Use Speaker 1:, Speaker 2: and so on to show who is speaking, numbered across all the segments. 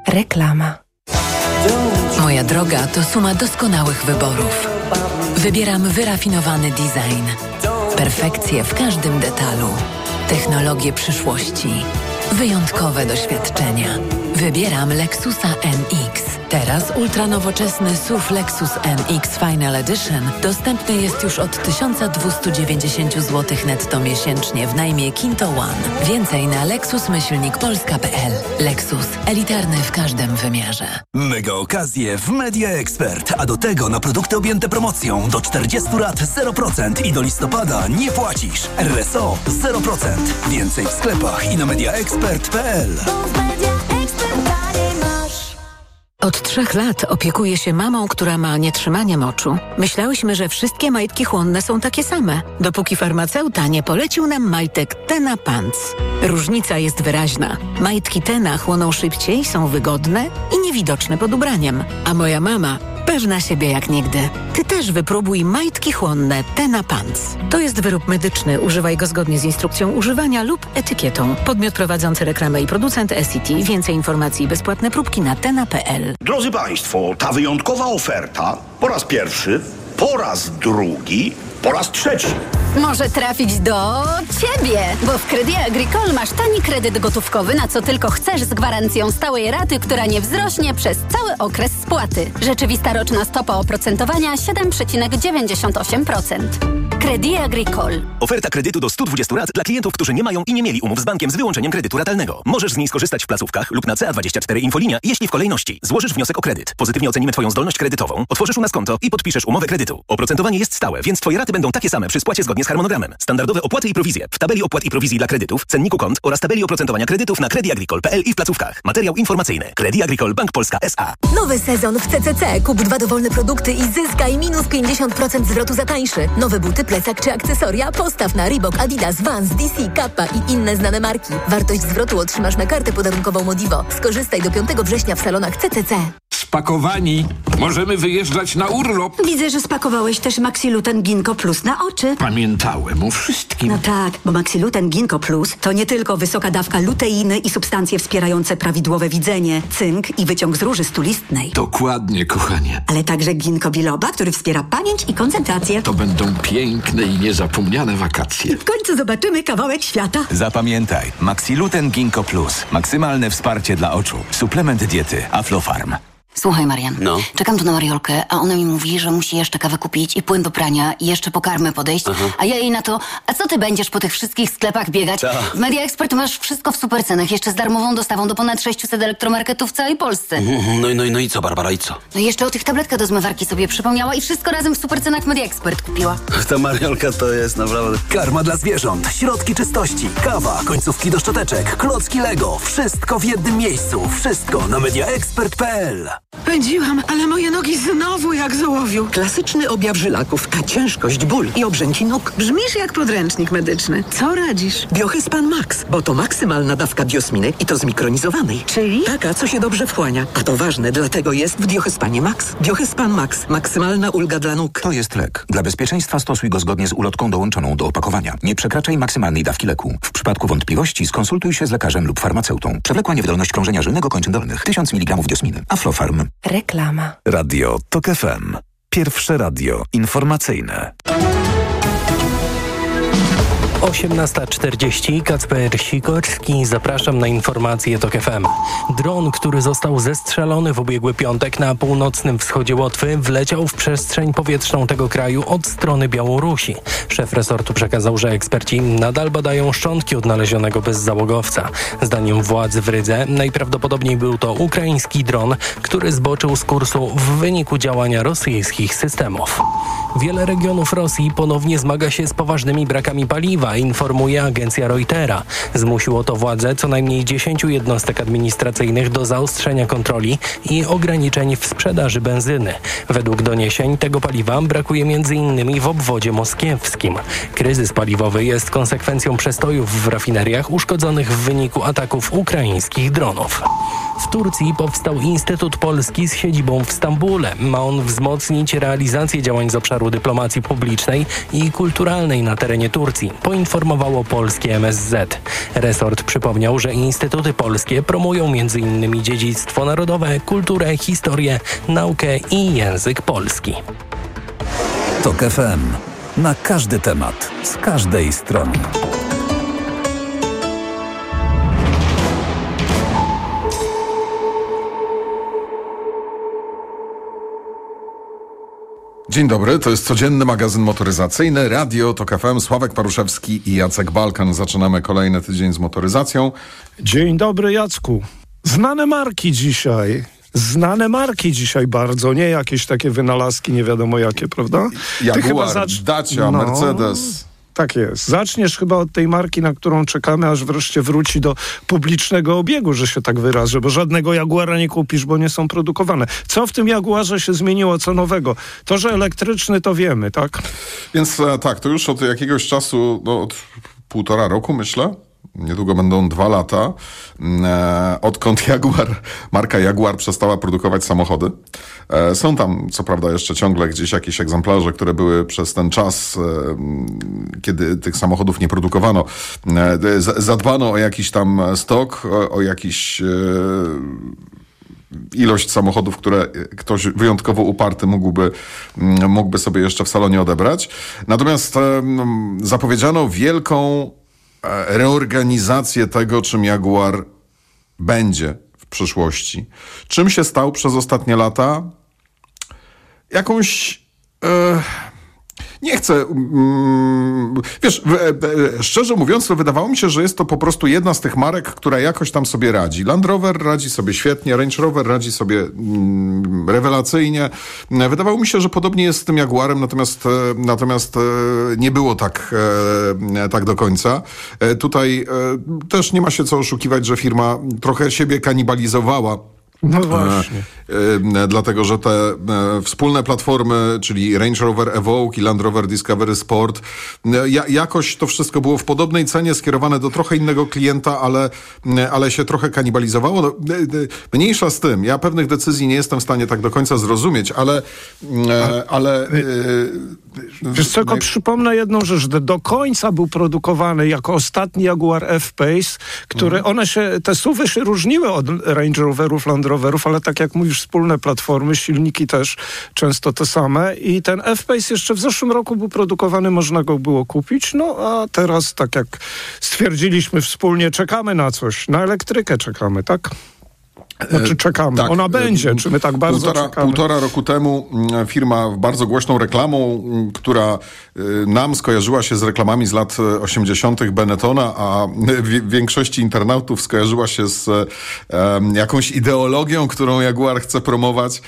Speaker 1: Reklama.
Speaker 2: Moja droga to suma doskonałych wyborów. Wybieram wyrafinowany design. Perfekcję w każdym detalu. Technologie przyszłości. Wyjątkowe doświadczenia. Wybieram Lexusa NX. Teraz ultranowoczesny SUV Lexus NX Final Edition dostępny jest już od 1290 zł netto miesięcznie w najmie Kinto One. Więcej na lexus-polska.pl. Lexus. Elitarny w każdym wymiarze.
Speaker 3: Mega okazje w Media Expert, a do tego na produkty objęte promocją do 40 lat 0% i do listopada nie płacisz. RSO 0%. Więcej w sklepach i na mediaexpert.pl.
Speaker 2: Od 3 lat opiekuję się mamą, która ma nietrzymanie moczu. Myślałyśmy, że wszystkie majtki chłonne są takie same, dopóki farmaceuta nie polecił nam majtek Tena Pants. Różnica jest wyraźna. Majtki Tena chłoną szybciej, są wygodne i niewidoczne pod ubraniem. A moja mama pewna siebie jak nigdy. Ty też wypróbuj majtki chłonne Tena Pants. To jest wyrób medyczny. Używaj go zgodnie z instrukcją używania lub etykietą. Podmiot prowadzący reklamę i producent SCT. Więcej informacji i bezpłatne próbki na tena.pl.
Speaker 4: Drodzy Państwo, ta wyjątkowa oferta po raz pierwszy, po raz drugi, po raz trzeci.
Speaker 5: Może trafić do Ciebie, bo w Crédit Agricole masz tani kredyt gotówkowy, na co tylko chcesz, z gwarancją stałej raty, która nie wzrośnie przez cały okres spłaty. Rzeczywista roczna stopa oprocentowania 7,98%. Crédit Agricole.
Speaker 6: Oferta kredytu do 120 rat dla klientów, którzy nie mają i nie mieli umów z bankiem z wyłączeniem kredytu ratalnego. Możesz z niej skorzystać w placówkach lub na CA24 Infolinia, jeśli w kolejności złożysz wniosek o kredyt. Pozytywnie ocenimy Twoją zdolność kredytową, otworzysz u nas konto i podpiszesz umowę kredytu. Oprocentowanie jest stałe, więc Twoje raty będą takie same przy spłacie zgodnie z harmonogramem. Standardowe opłaty i prowizje w tabeli opłat i prowizji dla kredytów, cenniku kont oraz tabeli oprocentowania kredytów na crediagricole.pl i w placówkach. Materiał informacyjny. Crédit Agricole Bank Polska S.A.
Speaker 7: Nowy sezon w CCC. Kup 2 dowolne produkty i zyskaj minus 50% zwrotu za tańszy. Nowe buty, plecak czy akcesoria postaw na Reebok, Adidas, Vans, DC, Kappa i inne znane marki. Wartość zwrotu otrzymasz na kartę podarunkową Modivo. Skorzystaj do 5 września w salonach CCC.
Speaker 8: Spakowani. Możemy wyjeżdżać na urlop.
Speaker 9: Widzę, że spakowałeś też Maxiluten Ginkgo Plus na oczy.
Speaker 8: Pamiętałem o wszystkim.
Speaker 9: No tak, bo Maxiluten Ginkgo Plus to nie tylko wysoka dawka luteiny i substancje wspierające prawidłowe widzenie, cynk i wyciąg z róży stulistnej.
Speaker 8: Dokładnie, kochanie.
Speaker 9: Ale także ginkgo biloba, który wspiera pamięć i koncentrację.
Speaker 8: To będą piękne i niezapomniane wakacje.
Speaker 9: I w końcu zobaczymy kawałek świata.
Speaker 3: Zapamiętaj, Maxiluten Ginkgo Plus. Maksymalne wsparcie dla oczu. Suplement diety Aflofarm.
Speaker 10: Słuchaj, Marian, czekam tu na Mariolkę, a ona mi mówi, że musi jeszcze kawę kupić i płyn do prania i jeszcze po karmę podejść, a ja jej na to, a co ty będziesz po tych wszystkich sklepach biegać? W Media Expert masz wszystko w super cenach, jeszcze z darmową dostawą do ponad 600 elektromarketów w całej Polsce.
Speaker 11: No i co, Barbara, i co?
Speaker 10: No i jeszcze o tych tabletkach do zmywarki sobie przypomniała i wszystko razem w super cenach w Media Expert kupiła.
Speaker 11: Ta Mariolka to jest naprawdę...
Speaker 3: Karma dla zwierząt, środki czystości, kawa, końcówki do szczoteczek, klocki Lego. Wszystko w jednym miejscu. Wszystko na mediaexpert.pl.
Speaker 12: Pędziłam, ale moje nogi znowu jak z ołowiu. Klasyczny objaw żylaków, a ciężkość, ból i obrzęki nóg. Brzmisz jak podręcznik medyczny. Co radzisz? Biochyspam Max, bo to maksymalna dawka biosminy i to zmikronizowanej.
Speaker 9: Czyli?
Speaker 12: Taka, co się dobrze wchłania. A to ważne, dlatego jest w Biohyspamie Max. Biohyspam Max. Maksymalna ulga dla nóg.
Speaker 13: To jest lek. Dla bezpieczeństwa stosuj go zgodnie z ulotką dołączoną do opakowania. Nie przekraczaj maksymalnej dawki leku. W przypadku wątpliwości skonsultuj się z lekarzem lub farmaceutą. Przewlekła niewydolność krążenia żylnego kończyn dolnych. 1000 mg diosminy. Aflofarm.
Speaker 1: Reklama.
Speaker 14: Radio TOK FM. Pierwsze radio informacyjne.
Speaker 15: 18:40, Kacper Sikorski, zapraszam na informacje TOK FM. Dron, który został zestrzelony w ubiegły piątek na północnym wschodzie Łotwy, wleciał w przestrzeń powietrzną tego kraju od strony Białorusi. Szef resortu przekazał, że eksperci nadal badają szczątki odnalezionego bezzałogowca. Zdaniem władz w Rydze najprawdopodobniej był to ukraiński dron, który zboczył z kursu w wyniku działania rosyjskich systemów. Wiele regionów Rosji ponownie zmaga się z poważnymi brakami paliwa, informuje agencja Reutera. Zmusiło to władze co najmniej 10 jednostek administracyjnych do zaostrzenia kontroli i ograniczeń w sprzedaży benzyny. Według doniesień tego paliwa brakuje m.in. w obwodzie moskiewskim. Kryzys paliwowy jest konsekwencją przestojów w rafineriach uszkodzonych w wyniku ataków ukraińskich dronów. W Turcji powstał Instytut Polski z siedzibą w Stambule. Ma on wzmocnić realizację działań z obszaru dyplomacji publicznej i kulturalnej na terenie Turcji. poinformowało polskie MSZ. Resort przypomniał, że instytuty polskie promują m.in. dziedzictwo narodowe, kulturę, historię, naukę i język polski.
Speaker 14: TOK FM. Na każdy temat, z każdej strony.
Speaker 1: Dzień dobry, to jest codzienny magazyn motoryzacyjny, Radio TOK FM, Sławek Paruszewski i Jacek Balkan. Zaczynamy kolejny tydzień z motoryzacją.
Speaker 16: Dzień dobry, Jacku. Znane marki dzisiaj bardzo, nie jakieś takie wynalazki nie wiadomo jakie, prawda?
Speaker 1: Jaguar, Dacia, Mercedes.
Speaker 16: Tak jest. Zaczniesz chyba od tej marki, na którą czekamy, aż wreszcie wróci do publicznego obiegu, że się tak wyrażę, bo żadnego Jaguara nie kupisz, bo nie są produkowane. Co w tym Jaguarze się zmieniło, co nowego? To, że elektryczny, to wiemy, tak?
Speaker 1: Więc tak, to już od jakiegoś czasu, od 1,5 roku myślę, niedługo będą 2 lata, odkąd marka Jaguar przestała produkować samochody. Są tam, co prawda, jeszcze ciągle gdzieś jakieś egzemplarze, które były przez ten czas, kiedy tych samochodów nie produkowano. Zadbano o jakiś tam stok, o jakiś ilość samochodów, które ktoś wyjątkowo uparty mógłby sobie jeszcze w salonie odebrać. Natomiast zapowiedziano wielką reorganizację tego, czym Jaguar będzie w przyszłości. Czym się stał przez ostatnie lata? Jakąś... Nie chcę... Wiesz, szczerze mówiąc, to wydawało mi się, że jest to po prostu jedna z tych marek, która jakoś tam sobie radzi. Land Rover radzi sobie świetnie, Range Rover radzi sobie rewelacyjnie. Wydawało mi się, że podobnie jest z tym Jaguarem, natomiast nie było tak do końca. Tutaj też nie ma się co oszukiwać, że firma trochę siebie kanibalizowała.
Speaker 16: No właśnie.
Speaker 1: Dlatego, że te wspólne platformy, czyli Range Rover Evoque i Land Rover Discovery Sport, jakoś to wszystko było w podobnej cenie, skierowane do trochę innego klienta, ale się trochę kanibalizowało. No, mniejsza z tym. Ja pewnych decyzji nie jestem w stanie tak do końca zrozumieć, ale
Speaker 16: wiesz co, tylko przypomnę jedną rzecz, że do końca był produkowany jako ostatni Jaguar F-Pace, który te SUV-y się różniły od Range Roverów, Land Roverów, ale tak jak mówisz, wspólne platformy, silniki też często te same i ten F-Pace jeszcze w zeszłym roku był produkowany, można go było kupić, no a teraz, tak jak stwierdziliśmy wspólnie, czekamy na coś, na elektrykę czekamy, tak? Znaczy czekamy. Tak, ona będzie, czy my tak bardzo czekamy?
Speaker 1: 1,5 roku temu firma bardzo głośną reklamą, która nam skojarzyła się z reklamami z lat 80. Benettona, a większości internautów skojarzyła się z jakąś ideologią, którą Jaguar chce promować.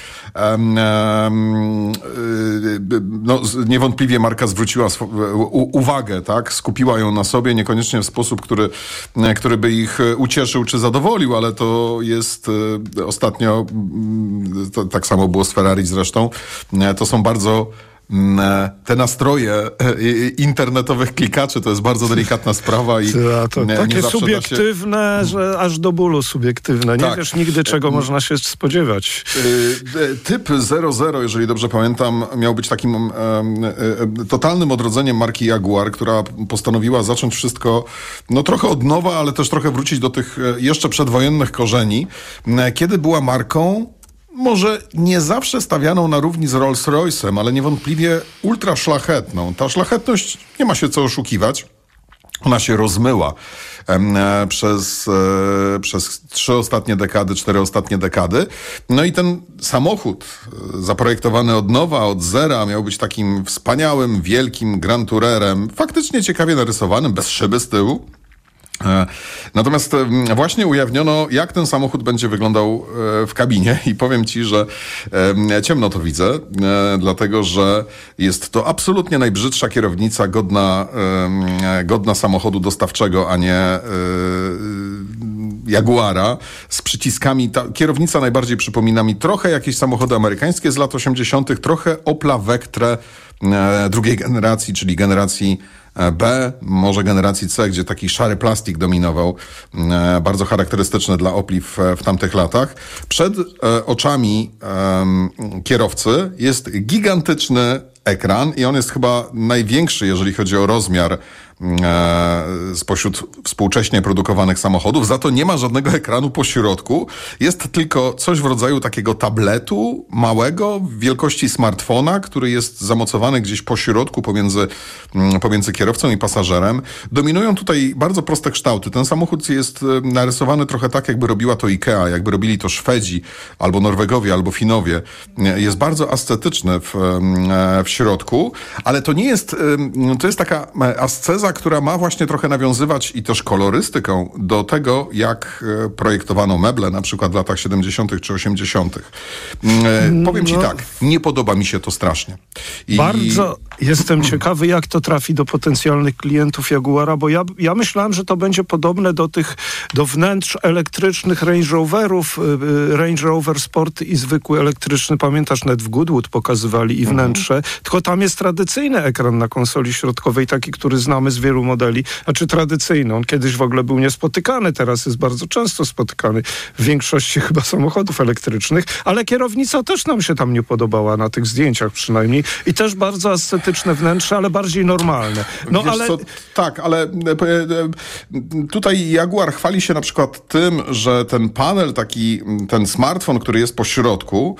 Speaker 1: No, niewątpliwie marka zwróciła uwagę, tak? Skupiła ją na sobie, niekoniecznie w sposób, który by ich ucieszył czy zadowolił, ale to jest ostatnio, tak samo było z Ferrari zresztą, to są bardzo te nastroje internetowych klikaczy, to jest bardzo delikatna sprawa i
Speaker 16: to takie subiektywne, że aż do bólu subiektywne. Nie wiesz nigdy, czego można się spodziewać.
Speaker 1: Typ 00, jeżeli dobrze pamiętam, miał być takim totalnym odrodzeniem marki Jaguar, która postanowiła zacząć wszystko trochę od nowa, ale też trochę wrócić do tych jeszcze przedwojennych korzeni. Kiedy była marką może nie zawsze stawianą na równi z Rolls-Royce'em, ale niewątpliwie ultra szlachetną. Ta szlachetność, nie ma się co oszukiwać, ona się rozmyła przez 3 ostatnie dekady, 4 ostatnie dekady. No i ten samochód zaprojektowany od nowa, od zera, miał być takim wspaniałym, wielkim Grand Tourerem, faktycznie ciekawie narysowanym, bez szyby z tyłu. Natomiast właśnie ujawniono, jak ten samochód będzie wyglądał w kabinie i powiem ci, że ciemno to widzę, dlatego, że jest to absolutnie najbrzydsza kierownica godna samochodu dostawczego, a nie Jaguara, z przyciskami. Ta kierownica najbardziej przypomina mi trochę jakieś samochody amerykańskie z lat 80., trochę Opla Vectre drugiej generacji, czyli generacji B, może generacji C, gdzie taki szary plastik dominował, bardzo charakterystyczny dla Opli w tamtych latach. Przed oczami kierowcy jest gigantyczny ekran i on jest chyba największy, jeżeli chodzi o rozmiar spośród współcześnie produkowanych samochodów. Za to nie ma żadnego ekranu po środku. Jest tylko coś w rodzaju takiego tabletu małego, wielkości smartfona, który jest zamocowany gdzieś po środku pomiędzy kierowcą i pasażerem. Dominują tutaj bardzo proste kształty. Ten samochód jest narysowany trochę tak, jakby robiła to IKEA, jakby robili to Szwedzi, albo Norwegowie, albo Finowie. Jest bardzo ascetyczny w środku, ale to nie jest, to jest taka asceza, która ma właśnie trochę nawiązywać i też kolorystyką do tego, jak projektowano meble, na przykład w latach 70. czy 80. Powiem ci tak, nie podoba mi się to strasznie.
Speaker 16: Bardzo jestem ciekawy, jak to trafi do potencjalnych klientów Jaguara, bo ja myślałem, że to będzie podobne do wnętrz elektrycznych Range Roverów, Range Rover Sport i zwykły elektryczny, pamiętasz, nawet w Goodwood pokazywali i wnętrze, tylko tam jest tradycyjny ekran na konsoli środkowej, taki, który znamy z wielu modeli, znaczy tradycyjny. On kiedyś w ogóle był niespotykany, teraz jest bardzo często spotykany w większości chyba samochodów elektrycznych, ale kierownica też nam się tam nie podobała, na tych zdjęciach przynajmniej. I też bardzo ascetyczne wnętrze, ale bardziej normalne. No
Speaker 1: wiesz
Speaker 16: ale...
Speaker 1: co, tak, ale tutaj Jaguar chwali się na przykład tym, że ten panel taki, ten smartfon, który jest po środku,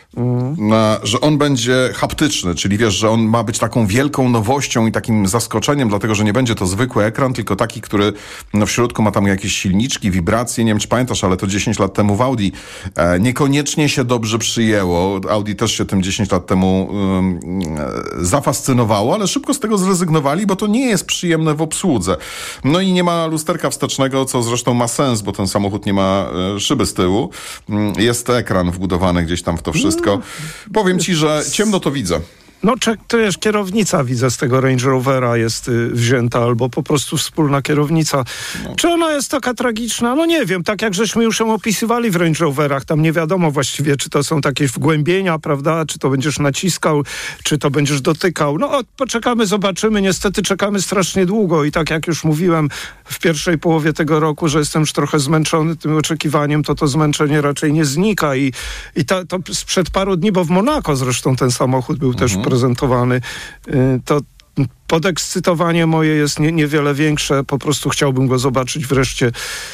Speaker 1: że on będzie haptyczny, czyli wiesz, że on ma być taką wielką nowością i takim zaskoczeniem, dlatego, że nie będzie to zwykły ekran, tylko taki, który w środku ma tam jakieś silniczki, wibracje, nie wiem, czy pamiętasz, ale to 10 lat temu w Audi niekoniecznie się dobrze przyjęło. Audi też się tym 10 lat temu zafascynowało, ale szybko z tego zrezygnowali, bo to nie jest przyjemne w obsłudze. No i nie ma lusterka wstecznego, co zresztą ma sens, bo ten samochód nie ma szyby z tyłu. Jest ekran wbudowany gdzieś tam w to wszystko. Powiem ci, że ciemno to widzę.
Speaker 16: No, to jest kierownica, widzę, z tego Range Rovera jest wzięta, albo po prostu wspólna kierownica. No. Czy ona jest taka tragiczna? No nie wiem, tak jak żeśmy już ją opisywali w Range Roverach, tam nie wiadomo właściwie, czy to są takie wgłębienia, prawda, czy to będziesz naciskał, czy to będziesz dotykał. No, poczekamy, zobaczymy. Niestety czekamy strasznie długo i tak jak już mówiłem w pierwszej połowie tego roku, że jestem już trochę zmęczony tym oczekiwaniem, to zmęczenie raczej nie znika i to sprzed paru dni, bo w Monako zresztą ten samochód był też prezentowany, to podekscytowanie moje jest niewiele większe. Po prostu chciałbym go zobaczyć wreszcie,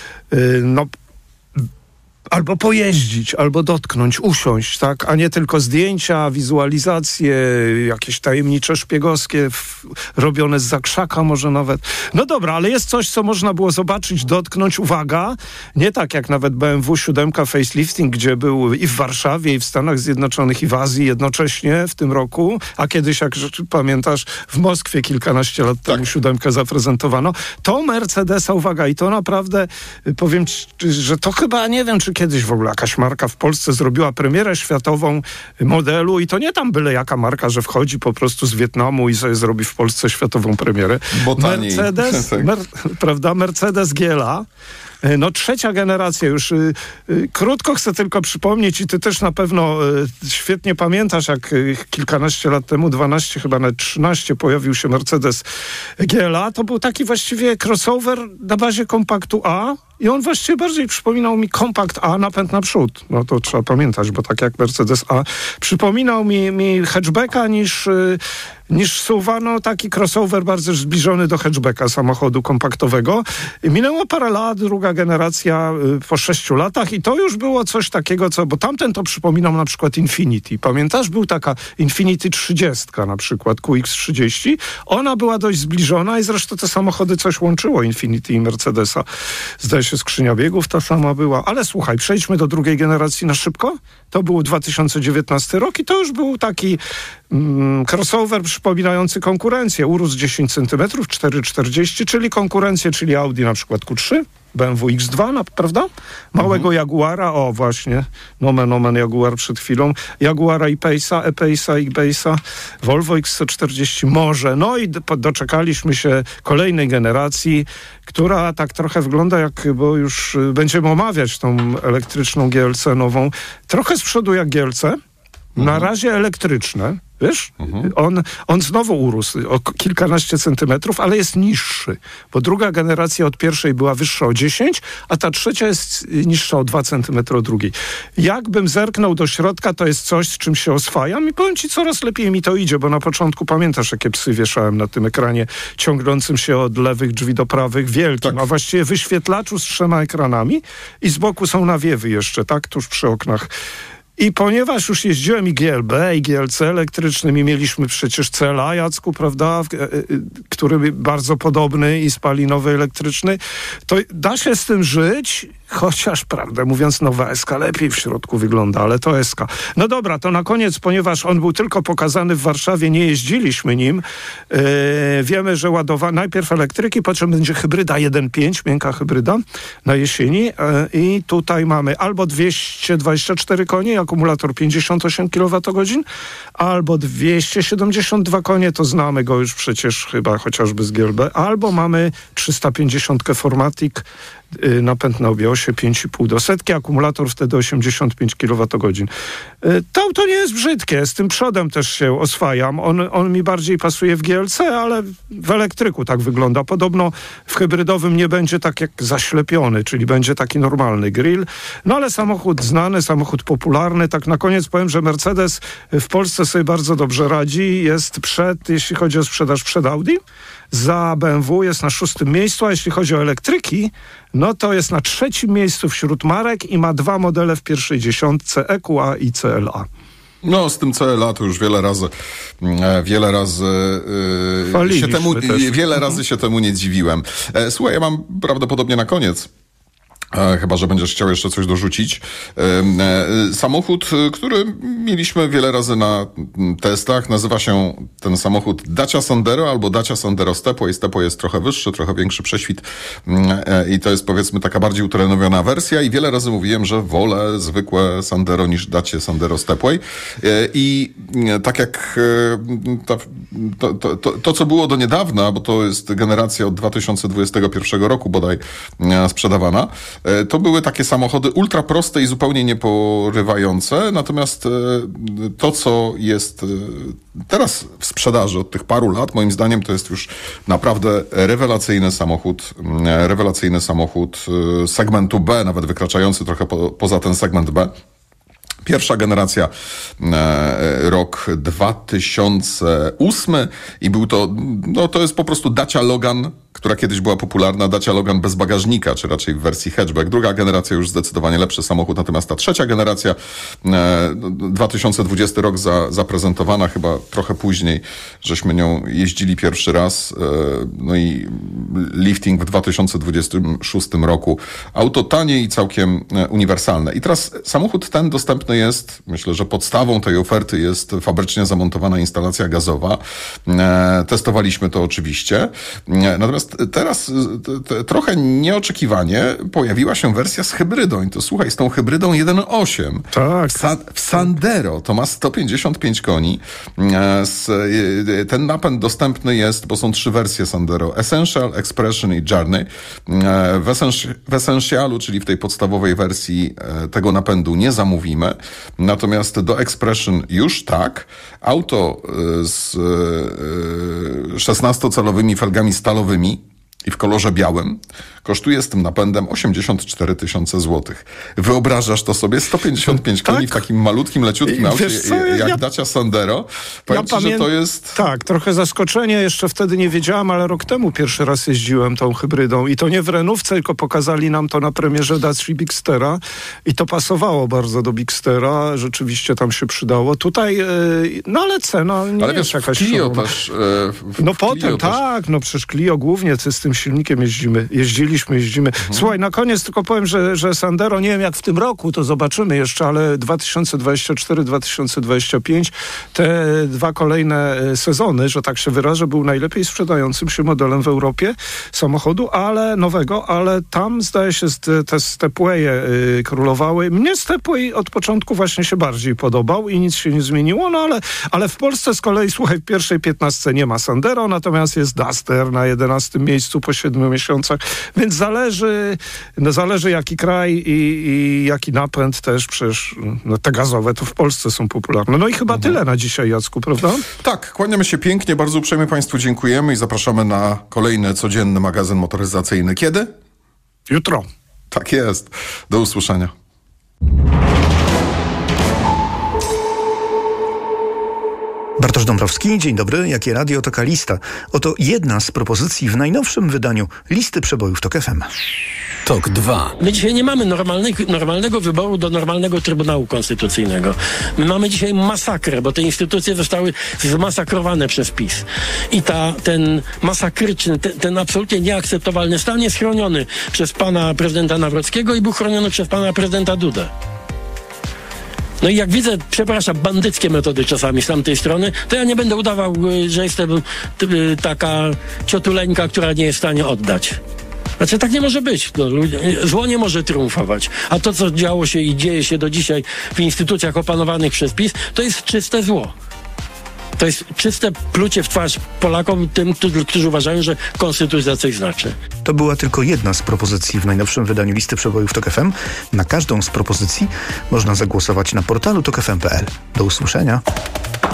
Speaker 16: albo pojeździć, albo dotknąć, usiąść, tak? A nie tylko zdjęcia, wizualizacje, jakieś tajemnicze szpiegowskie, robione z zakrzaka może nawet. No dobra, ale jest coś, co można było zobaczyć, dotknąć, uwaga, nie tak jak nawet BMW 7 facelifting, gdzie był i w Warszawie, i w Stanach Zjednoczonych, i w Azji jednocześnie w tym roku, a kiedyś, jak pamiętasz, w Moskwie kilkanaście lat temu 7 zaprezentowano. To Mercedesa, uwaga, i to naprawdę, powiem ci, że to chyba, nie wiem, czy kiedyś w ogóle jakaś marka w Polsce zrobiła premierę światową modelu i to nie tam byle jaka marka, że wchodzi po prostu z Wietnamu i sobie zrobi w Polsce światową premierę.
Speaker 1: Bo taniej.
Speaker 16: Mercedes, prawda, Mercedes GLA. No trzecia generacja już. Krótko chcę tylko przypomnieć i ty też na pewno świetnie pamiętasz, jak kilkanaście lat temu, 12, chyba nawet 13, pojawił się Mercedes GLA. To był taki właściwie crossover na bazie kompaktu A i on właściwie bardziej przypominał mi kompakt A, napęd naprzód. No to trzeba pamiętać, bo tak jak Mercedes A przypominał mi hatchbacka niż SUV-a, no taki crossover bardzo zbliżony do hatchbacka samochodu kompaktowego. Minęło parę lat, druga generacja po 6 latach i to już było coś takiego, bo tamten to przypominał na przykład Infiniti. Pamiętasz? Był taka Infiniti 30 na przykład, QX30. Ona była dość zbliżona i zresztą te samochody coś łączyło, Infiniti i Mercedesa. Zdaje się, skrzynia biegów ta sama była. Ale słuchaj, przejdźmy do drugiej generacji na szybko. To był 2019 rok i to już był taki crossover przypominający konkurencję. Urósł 10 cm, 4,40, czyli konkurencję, czyli Audi na przykład Q3, BMW X2, prawda? Małego Jaguara, o właśnie, nomen Jaguar przed chwilą, Jaguara e-Pace'a, e-Pace'a, Volvo XC40 może. No i doczekaliśmy się kolejnej generacji, która tak trochę wygląda jak, bo już będziemy omawiać tą elektryczną GLC nową, trochę z przodu jak GLC, na razie elektryczne, Wiesz? On znowu urósł o kilkanaście centymetrów, ale jest niższy, bo druga generacja od pierwszej była wyższa o 10, a ta trzecia jest niższa o 2 centymetry od drugiej. Jakbym zerknął do środka, to jest coś, z czym się oswajam i powiem ci, coraz lepiej mi to idzie, bo na początku pamiętasz, jakie psy wieszałem na tym ekranie ciągnącym się od lewych drzwi do prawych, wielkim, a właściwie wyświetlaczu z 3 ekranami i z boku są nawiewy jeszcze, tak, tuż przy oknach. I ponieważ już jeździłem i GLB, i GLC elektrycznym i mieliśmy przecież CLA, Jacku, prawda, który bardzo podobny i spalinowy, elektryczny, to da się z tym żyć, chociaż, prawdę mówiąc, nowa SK lepiej w środku wygląda, ale to SK. No dobra, to na koniec, ponieważ on był tylko pokazany w Warszawie, nie jeździliśmy nim, wiemy, że najpierw elektryki, po czym będzie hybryda 1.5, miękka hybryda na jesieni i tutaj mamy albo 224 konie, akumulator 58 kWh, albo 272 konie, to znamy go już przecież chyba chociażby z GLB, albo mamy 350 Formatic, napęd na obiosie 5,5 do setki, akumulator wtedy 85 kWh. To auto nie jest brzydkie, z tym przodem też się oswajam. On mi bardziej pasuje w GLC, ale w elektryku tak wygląda. Podobno w hybrydowym nie będzie tak jak zaślepiony, czyli będzie taki normalny grill. No ale samochód znany, samochód popularny. Tak na koniec powiem, że Mercedes w Polsce sobie bardzo dobrze radzi. Jest jeśli chodzi o sprzedaż przed Audi, za BMW jest na 6. miejscu, a jeśli chodzi o elektryki, no to jest na 3. miejscu wśród marek i ma 2 modele w pierwszej dziesiątce, EQA i CLA.
Speaker 1: No, z tym CLA to już wiele razy się temu nie dziwiłem. Słuchaj, ja mam prawdopodobnie na koniec, chyba że będziesz chciał jeszcze coś dorzucić, samochód, który mieliśmy wiele razy na testach. Nazywa się ten samochód Dacia Sandero albo Dacia Sandero Stepway. Stepway jest trochę wyższy, trochę większy prześwit i to jest, powiedzmy, taka bardziej uterenowiona wersja i wiele razy mówiłem, że wolę zwykłe Sandero niż Dacia Sandero Stepway i tak jak to co było do niedawna, bo to jest generacja od 2021 roku bodaj sprzedawana, to były takie samochody ultra proste i zupełnie nieporywające, natomiast to, co jest teraz w sprzedaży od tych paru lat, moim zdaniem to jest już naprawdę rewelacyjny samochód segmentu B, nawet wykraczający trochę poza ten segment B. Pierwsza generacja, rok 2008 i był to, no to jest po prostu Dacia Logan, która kiedyś była popularna, Dacia Logan bez bagażnika, czy raczej w wersji hatchback. Druga generacja już zdecydowanie lepszy samochód, natomiast ta trzecia generacja, 2020 rok zaprezentowana, chyba trochę później, żeśmy nią jeździli pierwszy raz, no i lifting w 2026 roku. Auto tanie i całkiem uniwersalne. I teraz samochód ten dostępny jest, myślę, że podstawą tej oferty jest fabrycznie zamontowana instalacja gazowa. Testowaliśmy to oczywiście. Natomiast teraz trochę nieoczekiwanie pojawiła się wersja z hybrydą i to słuchaj, z tą hybrydą 1.8.
Speaker 16: Tak.
Speaker 1: W Sandero to ma 155 koni. Ten napęd dostępny jest, bo są 3 wersje Sandero. Essential, Expression i Journey. W Essentialu, czyli w tej podstawowej wersji, tego napędu nie zamówimy. Natomiast do Expression już tak. Auto z 16-calowymi felgami stalowymi i w kolorze białym kosztuje z tym napędem 84 000 złotych. Wyobrażasz to sobie? 155 koni w takim malutkim, leciutkim aucie jak Dacia Sandero. Powiem ci, że to jest...
Speaker 16: Tak, trochę zaskoczenie. Jeszcze wtedy nie wiedziałam, ale rok temu pierwszy raz jeździłem tą hybrydą i to nie w Renówce, tylko pokazali nam to na premierze Dacia Bigstera i to pasowało bardzo do Bigstera. Rzeczywiście tam się przydało. Tutaj, no ale cena nie jest jakaś...
Speaker 1: Clio też...
Speaker 16: No potem, tak, no przecież Clio głównie z tym silnikiem jeździliśmy. Słuchaj, na koniec tylko powiem, że Sandero, nie wiem jak w tym roku, to zobaczymy jeszcze, ale 2024-2025, te 2 kolejne sezony, że tak się wyrażę, był najlepiej sprzedającym się modelem w Europie samochodu, nowego, ale tam zdaje się te Stepwaye królowały. Mnie Stepway od początku właśnie się bardziej podobał i nic się nie zmieniło, no ale w Polsce z kolei, słuchaj, w pierwszej 15 nie ma Sandero, natomiast jest Duster na 11 miejscu. miejscu po 7 miesiącach. Więc zależy jaki kraj i jaki napęd też. Przecież te gazowe to w Polsce są popularne. No i chyba tyle na dzisiaj, Jacku, prawda?
Speaker 1: Tak, kłaniamy się pięknie, bardzo uprzejmie Państwu dziękujemy i zapraszamy na kolejny codzienny magazyn motoryzacyjny. Kiedy?
Speaker 16: Jutro.
Speaker 1: Tak jest. Do usłyszenia.
Speaker 17: Bartosz Dąbrowski, dzień dobry. Jakie radio, taka lista. Oto jedna z propozycji w najnowszym wydaniu listy przebojów TOK FM.
Speaker 14: TOK 2.
Speaker 18: My dzisiaj nie mamy normalnego wyboru do normalnego Trybunału Konstytucyjnego. My mamy dzisiaj masakrę, bo te instytucje zostały zmasakrowane przez PiS. I ten masakryczny, ten absolutnie nieakceptowalny stan jest chroniony przez pana prezydenta Nawrockiego i był chroniony przez pana prezydenta Dudę. No i jak widzę, przepraszam, bandyckie metody czasami z tamtej strony, to ja nie będę udawał, że jestem taka ciotuleńka, która nie jest w stanie oddać. Znaczy, tak nie może być. No, zło nie może triumfować. A to, co działo się i dzieje się do dzisiaj w instytucjach opanowanych przez PiS, to jest czyste zło. To jest czyste plucie w twarz Polakom, tym, którzy uważają, że konstytucja coś znaczy.
Speaker 17: To była tylko jedna z propozycji w najnowszym wydaniu listy przebojów TOK FM. Na każdą z propozycji można zagłosować na portalu tokfm.pl. Do usłyszenia.